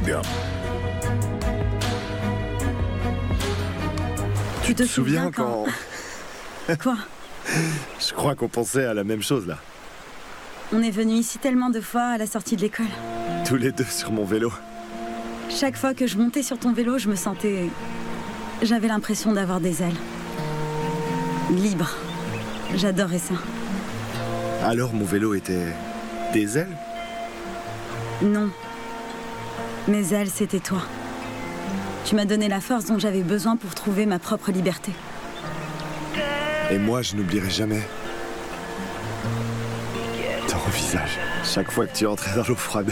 Bien. Tu te souviens quand... Quoi? Je crois qu'on pensait à la même chose, là. On est venu ici tellement de fois à la sortie de l'école. Tous les deux sur mon vélo. Chaque fois que je montais sur ton vélo, je me sentais... J'avais l'impression d'avoir des ailes. Libre. J'adorais ça. Alors mon vélo était... des ailes? Non. Mes ailes, c'était toi. Tu m'as donné la force dont j'avais besoin pour trouver ma propre liberté. Et moi, je n'oublierai jamais ton visage. Chaque fois que tu entrais dans l'eau froide.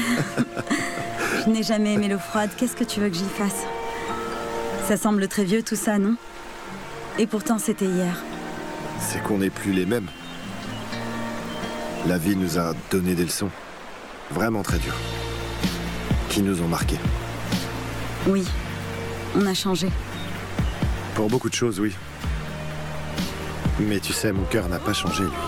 Je n'ai jamais aimé l'eau froide. Qu'est-ce que tu veux que j'y fasse? Ça semble très vieux tout ça, non? Et pourtant, c'était hier. C'est qu'on n'est plus les mêmes. La vie nous a donné des leçons. Vraiment très dures. Qui nous ont marqués. Oui, on a changé. Pour beaucoup de choses, oui. Mais tu sais, mon cœur n'a pas changé, lui.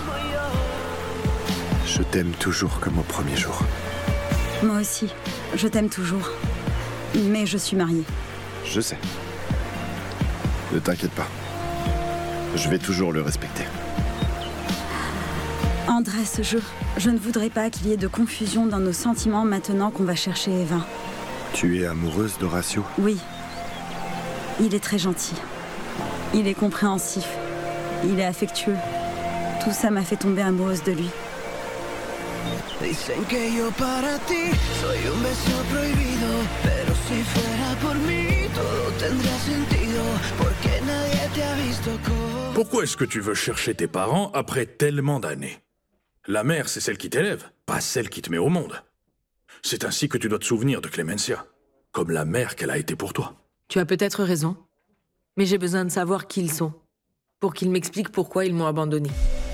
Je t'aime toujours comme au premier jour. Moi aussi, je t'aime toujours. Mais je suis mariée. Je sais. Ne t'inquiète pas. Je vais toujours le respecter. Andrés, je ne voudrais pas qu'il y ait de confusion dans nos sentiments maintenant qu'on va chercher Eva. Tu es amoureuse d'Horacio? Oui. Il est très gentil. Il est compréhensif. Il est affectueux. Tout ça m'a fait tomber amoureuse de lui. Dicen que yo para ti soy un beso prohibido, pero si fuera por mí todo tendría sentido, porque nadie te ha visto como... Pourquoi est-ce que tu veux chercher tes parents après tellement d'années? La mère, c'est celle qui t'élève, pas celle qui te met au monde. C'est ainsi que tu dois te souvenir de Clemencia, comme la mère qu'elle a été pour toi. Tu as peut-être raison, mais j'ai besoin de savoir qui ils sont, pour qu'ils m'expliquent pourquoi ils m'ont abandonné.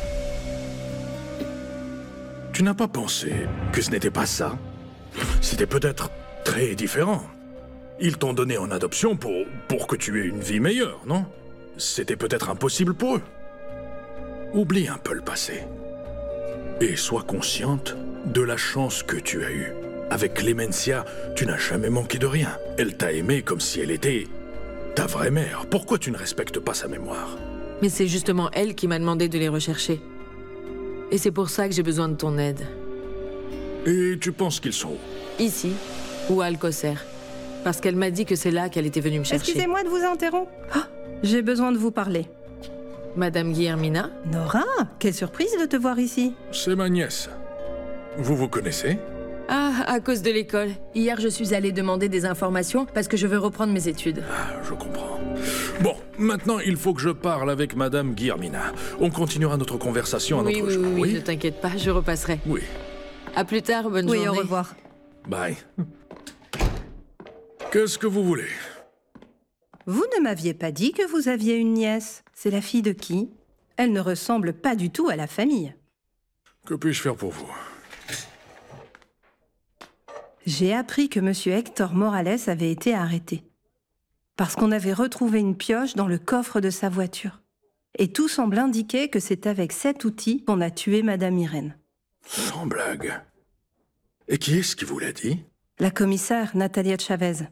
Tu n'as pas pensé que ce n'était pas ça? C'était peut-être très différent. Ils t'ont donné en adoption pour que tu aies une vie meilleure, non? C'était peut-être impossible pour eux. Oublie un peu le passé. Et sois consciente de la chance que tu as eue. Avec Clemencia, tu n'as jamais manqué de rien. Elle t'a aimé comme si elle était ta vraie mère. Pourquoi tu ne respectes pas sa mémoire? Mais c'est justement elle qui m'a demandé de les rechercher. Et c'est pour ça que j'ai besoin de ton aide. Et tu penses qu'ils sont où? Ici, ou à Alcocer. Parce qu'elle m'a dit que c'est là qu'elle était venue me chercher. Excusez-moi de vous interrompre. Ah, j'ai besoin de vous parler. Madame Guillermina? Nora, quelle surprise de te voir ici. C'est ma nièce. Vous vous connaissez? Ah, à cause de l'école. Hier, je suis allée demander des informations parce que je veux reprendre mes études. Ah, je comprends. Bon, maintenant, il faut que je parle avec Madame Guillermina. On continuera notre conversation à notre jour. Oui, ne t'inquiète pas, je repasserai. Oui. À plus tard, bonne journée. Oui, au revoir. Bye. Qu'est-ce que vous voulez? Vous ne m'aviez pas dit que vous aviez une nièce. C'est la fille de qui? Elle ne ressemble pas du tout à la famille. Que puis-je faire pour vous? J'ai appris que Monsieur Hector Morales avait été arrêté. Parce qu'on avait retrouvé une pioche dans le coffre de sa voiture. Et tout semble indiquer que c'est avec cet outil qu'on a tué Madame Irène. Sans blague. Et qui est-ce qui vous l'a dit? La commissaire Natalia Chavez.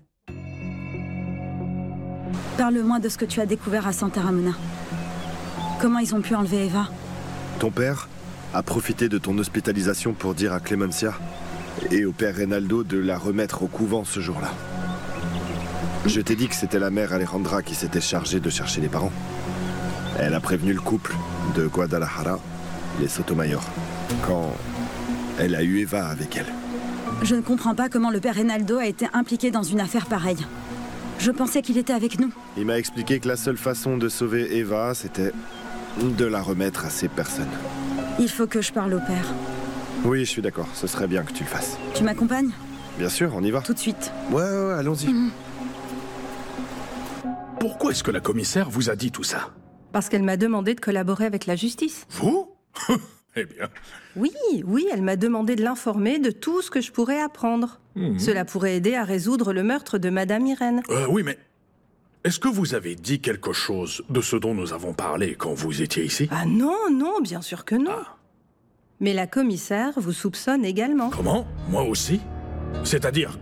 Parle-moi de ce que tu as découvert à Santa Ramona. Comment ils ont pu enlever Eva? Ton père a profité de ton hospitalisation pour dire à Clemencia et au père Reynaldo de la remettre au couvent ce jour-là. Je t'ai dit que c'était la mère Alejandra qui s'était chargée de chercher les parents. Elle a prévenu le couple de Guadalajara, les Sotomayor, quand elle a eu Eva avec elle. Je ne comprends pas comment le père Reynaldo a été impliqué dans une affaire pareille. Je pensais qu'il était avec nous. Il m'a expliqué que la seule façon de sauver Eva, c'était de la remettre à ces personnes. Il faut que je parle au père. Oui, je suis d'accord. Ce serait bien que tu le fasses. Tu m'accompagnes? Bien sûr, on y va. Tout de suite. Ouais, allons-y. Pourquoi est-ce que la commissaire vous a dit tout ça? Parce qu'elle m'a demandé de collaborer avec la justice. Vous? Eh bien... Oui, elle m'a demandé de l'informer de tout ce que je pourrais apprendre. Cela pourrait aider à résoudre le meurtre de Madame Irène. Oui, mais... Est-ce que vous avez dit quelque chose de ce dont nous avons parlé quand vous étiez ici? Ah non, bien sûr que non. Ah. Mais la commissaire vous soupçonne également. Comment? Moi aussi? C'est-à-dire